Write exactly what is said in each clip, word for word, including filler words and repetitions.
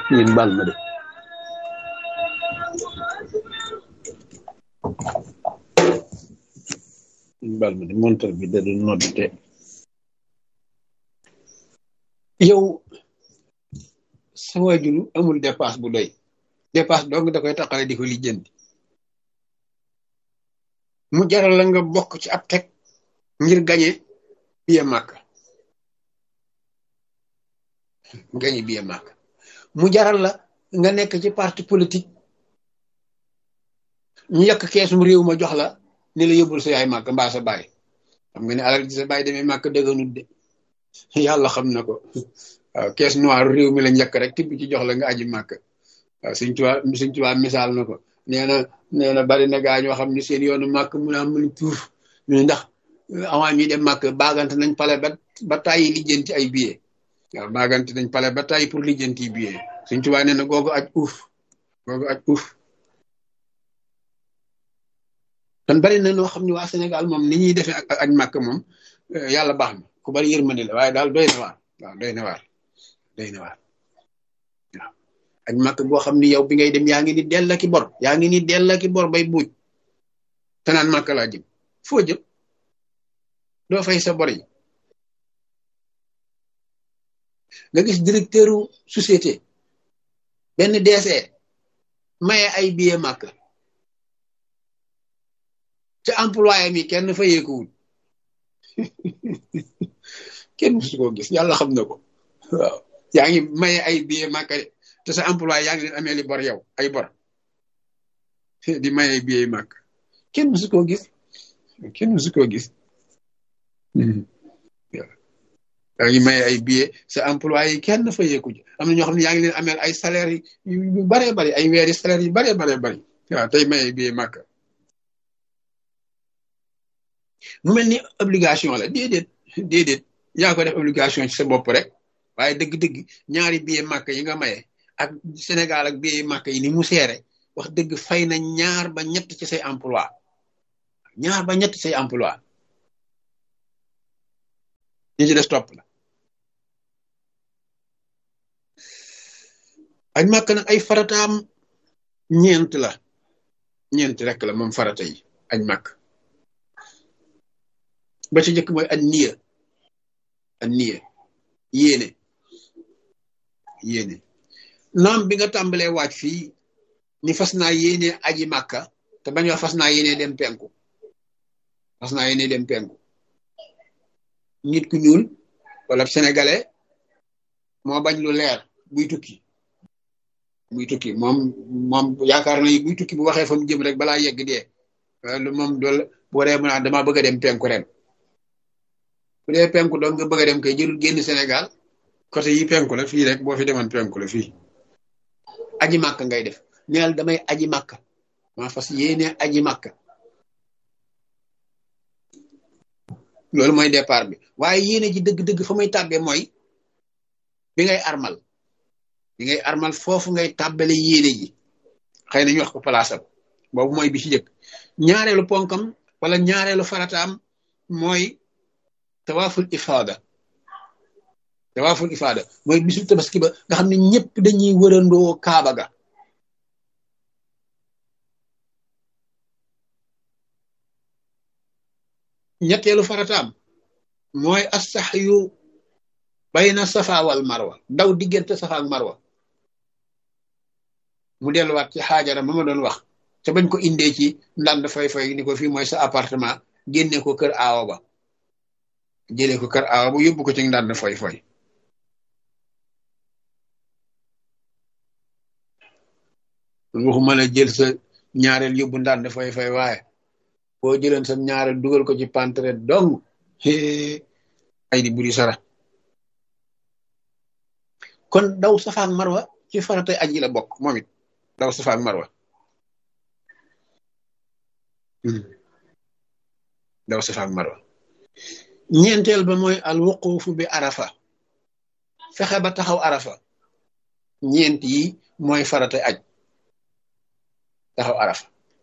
ngeen baal ma de ngeen baal ma de montar bi da doon noddte yow sa waajur amul dépasse bu doy dépasse dong da koy taxale di ko lijjanti mu jaral la nga bokk ci ab teg ngir gañe biye màkk gañe biye màkk mu jaral la nga nekk ci parti politique ñu yàq keesum réew ma jox la ni la yóbbul sa yaay màkk mbaa sa baay xam nga ne alal ji sa baay demee màkk dëgganut de yàlla xam na ko waaw kees noir réew mi lañ yàq rek tibb ci jox la nga aji màkk waaw Sëñ Tuubaa Sëñ Tuubaa misaal na ko nee na nee na bari na gaa ñoo xam ne seen yoonu màkk mun a mën tuuf ñu ndax avant ñuy dem màkk baagante nañ pale ba ba tàyyi lijjanti ay billet waaw baagante nañ pale ba tàyyi pour lijjanti billet Sëñ Tuubaa nee na googu aj uuf googu aj uuf kon bari na noo xam ne waa Sénégal moom ni ñuy defee ak aj màkk moom yàlla baax na ku bari yërmande la waaye daal doy na waar waaw doy na waar doy na waar waaw aj màkk boo xam ni yow bi ngay dem yaa ngi ni dell ki bor yaa ngi ni dell ki bor bay buuj te naan màkk laa jëm foo jëm doo fay sa bor yi nga gis directeur société benn D C maye ay billet màkk te employé mi kenn fayeekuwul kenn musu koo gis yàlla xam na ko waaw yaa ngi maye ay billet màkk te sa employé yaa ngi leen amee li bor yow ay bor di maye ay billet màkk kenn musu koo gis kenn musu koo gis yaa ngi maye ay billet sa employé yi kenn fayeeku ji am na ñoo xam ne yaa ngi leen ameel ay salaire yu baree bari ay weeri salaire yu baree baree bari waaw tey maye ay billet màkk mu mel ni obligation la déedéet déedéet yaa ko def obligation ci sa bopp rek waaye dëgg-dëgg ñaari billet màkk yi nga maye ak Sénégal ak billet màkk yi ni mu seere wax dëgg fay na ñaar ba ñett ci say emploi ñaar ba ñett say emploi ñi ci des topp la aj màkk nag ay farataam ñeent la ñeent rek la moom farata yi aj màkk ba ci njëkk mooy an niya an niya yéene yéene naam bi nga tàmbalee waaj fii ni fas naa yéene aji màkka te bañ wax fas naa yéene dem penku fas naa yéene dem penku nit ku ñuul wala sénégalais moo bañ lu leer buy tukki buy tukki moom moom yaakaar na buy tukki bu waxee fa mu jëm rek balaa yegg dee lu moom dool bu waree mën a dama bëgg a dem penku ren bu dee penku doon nga bëgg a dem kay jëlul génn Sénégal côté yi penku la fii rek boo fi demoon penku la fii aji màkk ngay def neel damay aji màkk maa fas yéene aji màkk loolu mooy départ bi waaye yéene ji dëgg-dëgg fa muy tàbbee mooy bi ngay armal bi ngay armal foofu ngay tàbbale yéene ji xëy na ñu wax ko palaasam boobu mooy bi ci jëkk ñaareelu ponkam wala ñaareelu farataam mooy tawaaful ifaada tawaaful ifaada mooy bisu tabaski ba nga xam ne ñëpp dañuy wërandoo kaaba ga ñetteelu farataam mooy as-sahyu bayna safa wal marwa daw diggante safa ak marwa mu delluwaat ci xaajara ma ma doon wax te bañ ko indee ci ndànd fay fay ni ko fii mooy sa appartement génne ko kër aawa ba jëlee ko kër aawa bu yóbbu ko ci ndànd foy foy waxuma la jël sa ñaareel yóbbu ndànd foy foy waaye boo jëleen sa ñaareel dugal ko ci pantre dong ay di buri sara kon daw safa ak marwa ci faratay aji la bokk moom it daw safa ak marwa daw safa ak marwa ñeenteel ba mooy al wuqufu bi arafa fexe ba taxaw arafa ñeent yi mooy farata aj taxaw arafa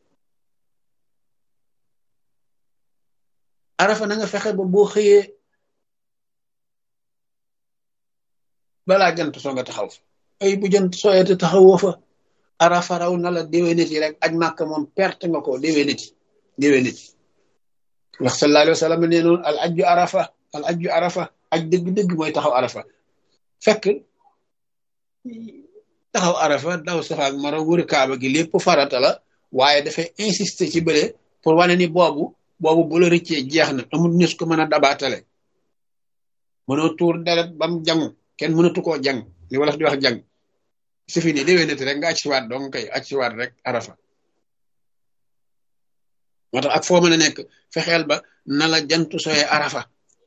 arafa na nga fexe ba boo xëyee balaa jant soo nga taxaw ay bu jant sooyete taxawoo fa arafa raw na la déwéniti rek aj màkk moom perte nga ko déwéniti déwéniti ndax sallallahu alayhi wa sallam nee noonu al ajju arafa al ajju arafa aj dëgg-dëgg mooy taxaw arafa fekk taxaw arafa daw safa ak mara wër kaaba gi lépp farata la waaye dafay insister ci bële pour wane ni boobu boobu bu la rëccee jeex na amul nus ko mën a dabaatale mënoo tuur deret bam jangu kenn mënatu koo jang li wala di wax jang su fi ni déwénati rek nga aj si waat donc kay aj si waat rek arafa moo tax ak foo mën a nekk fexeel ba na la jantu soyee arafa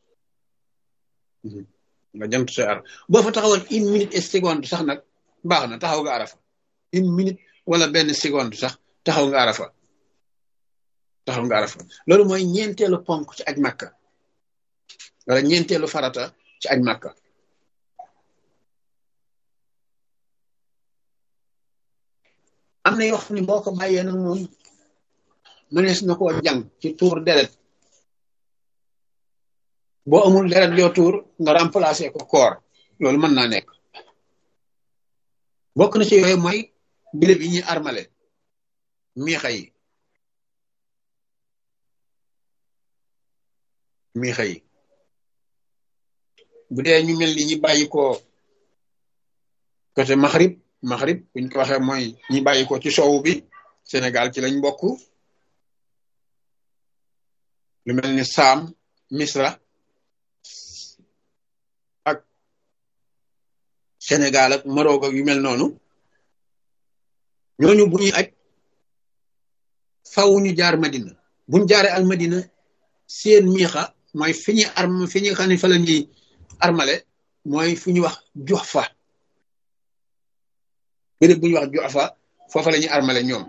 nga jantu soyee arafa boo fa taxawal une minute et seconde sax nag baax na taxaw nga arafa une minute wala benn seconde sax taxaw nga arafa taxaw nga arafa loolu mooy ñeenteelu ponk ci aj màkka wala ñeenteelu farata ci aj màkka am na yoo xam ne boo ko bàyyee nag moom mënees na koo jàng ci tuur deret boo amul deret yoo tuur nga remplacer ko koor loolu mën naa nekk bokk na ci yooyu mooy bile bi ñuy armale miixa yi miixa yi bu dee ñu mel ni ñi bàyyi ko côté Maghrib Maghrib buñ ko waxee mooy ñi bàyyi ko ci sowu bi Sénégal ci lañ bokk lu mel ni Saam Misra ak Sénégal ak Maroc ak yu mel noonu ñooñu bu ñuy aj faw ñu jaar Madina buñ jaaree al Madina seen miixa mooy fi ñuy arm fi ñuy xam ne fa la ñuy armale mooy fu ñuy wax Juhfa béréb bu ñuy wax Juhfa foofa la ñuy armale ñoom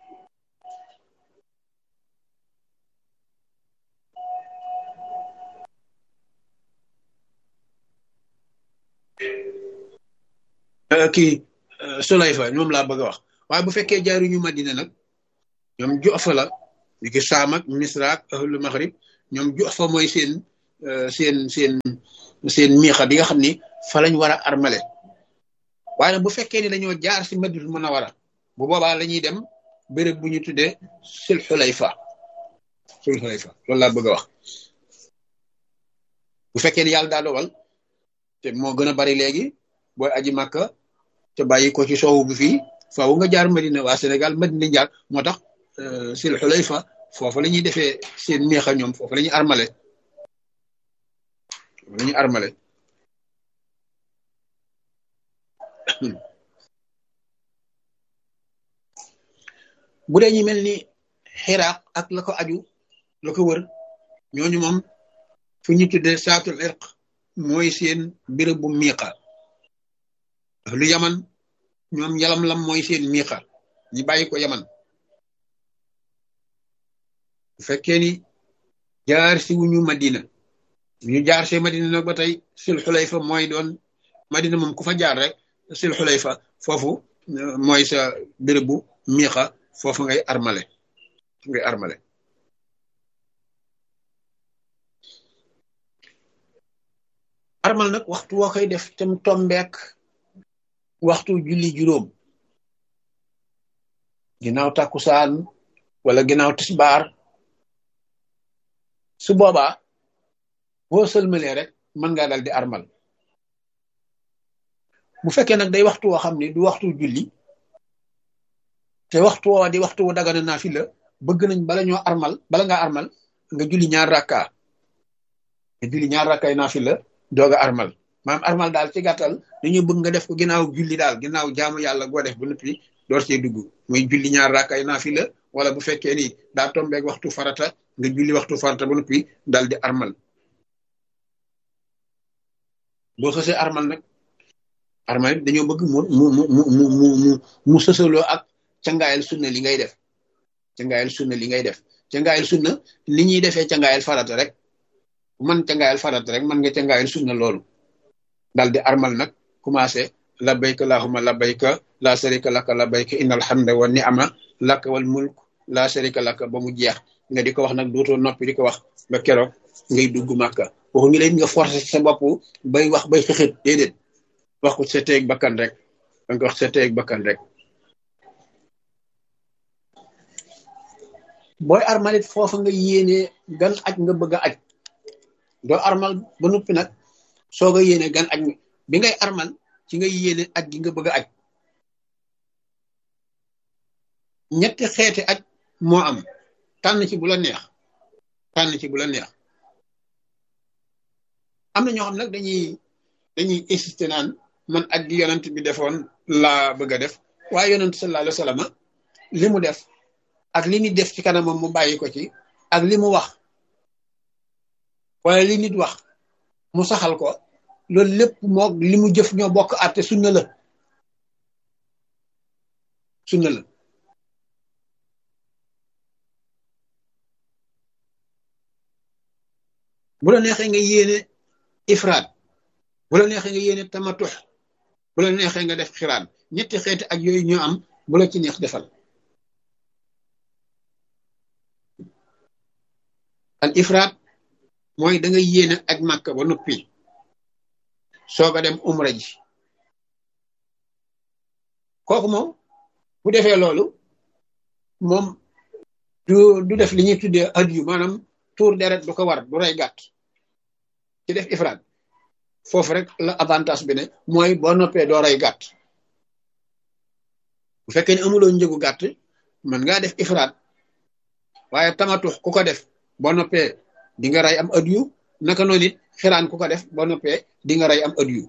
kii Sulayfa ñoom laa bëgg a wax waaye bu fekkee jaaruñu Madina nag ñoom Juhfa la ñu ki Saam ak Misra ak ahlu Maghrib ñoom Juhfa mooy seen seen seen seen miixa bi nga xam ni fa lañ war a armale waaye nag bu fekkee ni dañoo jaar si Madinatul Munawwara bu boobaa la ñuy dem béréb bu ñu tuddee Sul Xulayfa Sul Xulayfa loolu laa bëgg a wax bu fekkee ni yàlla daa dogal te moo gën a bari léegi booy aji Makka te bàyyi ko ci soowu bi fii faaw nga jaar Madina waa Sénégal Madina jaar moo tax Sul Xulayfa foofu la ñuy defee seen miixa ñoom foofu la ñuy armale foofu la ñuy armale bu dee ñu mel ni Xiraaq ak la ko aju la ko wër ñooñu moom fu ñu tuddee saatul irq mooy seen béréb bu miiqa lu Yaman ñoom yalam lam mooy seen miiqa ñi bàyyi ko Yaman bu fekkee ni jaar si wuñu Madina ñu jaar see Madina nag ba tey Sul Xulayfa mooy doon Madina moom ku fa jaar rek Sul Xulayfa foofu mooy sa béréb bu miiqa foofu ngay armale ngay armale armal nag waxtu woo koy def tam tombeek waxtu julli juróom ginnaaw takkusaan wala ginnaaw tisbaar su boobaa boo sëlmalee rek mën ngaa dal di armal bu fekkee nag day waxtu woo xam ne du waxtu julli te waxtu woo di waxtu wu dagana naa fi la bëgg nañ bala ñoo armal bala ngaa armal nga julli ñaar rakka nga julli ñaar rakkaay naa fi la doog a armal maanaam armal daal ci gàttal dañu bëgg nga def ko ginnaaw julli daal ginnaaw jaamu yàlla goo def ba noppi door see dugg muy julli ñaar rakkaay naa fi la wala bu fekkee ni daa tombeeg waxtu farata nga julli waxtu farata ba noppi daal di armal boo xasee armal nag armal dañoo bëgg mu mu mu mu mu mu mu mu sësaloo ak cangaayal sunna li ngay def cangaayal sunna li ngay def cangaayal sunna li ñuy defee cangaayal farata rek man cangaayal farata rek man nga cangaayal sunna loolu dal di armal nag commencé labbayka allahumma labbayka la sharika laka labbayka innal hamda wa ni'ma laka wal mulk la sharika laka ba mu jeex nga di ko wax nag dootoo noppi di ko wax ba keroog ngay dugg Màkka waxuñu leen nga forcé sa bopp bay wax bay xëxët déedéet wax ko sa teeg bakkan rek da nga wax sa teeg bakkan rek booy armalit foofa nga yéene gan aj nga bëgg a aj doo armal ba noppi nag soo nga yéene gan aj bi ngay armal ci nga yéene aj gi nga bëgg a aj ñetti xeeti aj moo am tànn ci bu la neex tànn ci bu la neex am na ñoo xam nag dañuy dañuy insister naan man aj gi yonent bi defoon laa bëgg a def waaye yonent sallallahu alayhi wa sallam li mu def ak li nit def ci kanamam mu bàyyi ko ci ak li mu wax waaye li nit wax mu saxal ko loolu lépp moog li mu jëf ñoo bokk àtte sunna la sunna la bu la neexee nga yéene ifraat bu la neexee nga yéene tamatux bu la neexee nga def xiraan ñetti xeeti ak yooyu ñoo am bu la ci neex defal al ifraat mooy da nga yéene ak màkka ba noppi soog a dem umra ji kooku moom bu defee loolu moom du du def li ñuy tuddee adiyu maanaam tuur deret du ko war du rey gàtt ci def ifraat foofu rek la avantage bi ne mooy boo noppee doo rey gàtt bu fekkee ne amuloo njëgu gàtt mën ngaa def ifraat waaye tamatux ku ko def boo noppee di nga rey am adiyu naka noonu it xiraan ku ko def boo noppee di nga rey am adiyu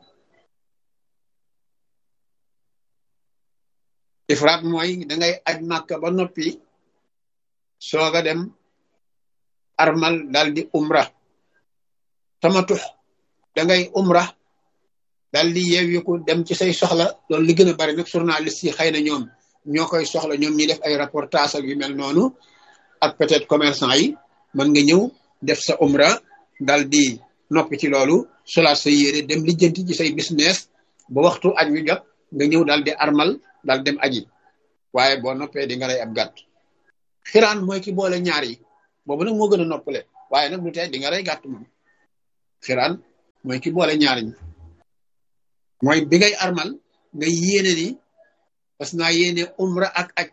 ifraat mooy da ngay aj màkka ba noppi sooga dem armal dal di umra tamatux da ngay umra dal di yeewiku dem ci say soxla loolu li gën a bari nag journaliste yi xëy na ñoom ñoo koy soxla ñoom ñi def ay reportage ak yu mel noonu ak peut-être commerçant yi mën nga ñëw def sa umra dal di noppi ci loolu solaat sa yére dem lijjanti ci say business ba waxtu aj wi jot nga ñëw dal di armal dal dem aji waaye boo noppee di nga rey ab gàtt xiraan mooy ki boole ñaar yi boobu nag moo gën a noppale waaye nag du tee di nga rey gàtt moom xiraan mooy ki boole ñaar ñi mooy bi ngay armal nga yéene ni parce que naa yéene umra ak aj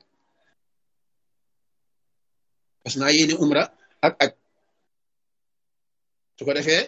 parce que naa yéene umra ak aj su ko defee